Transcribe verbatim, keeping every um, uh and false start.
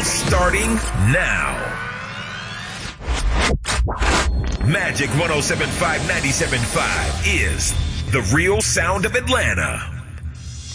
starting now. Magic one oh seven point five, ninety-seven point five is the real sound of Atlanta.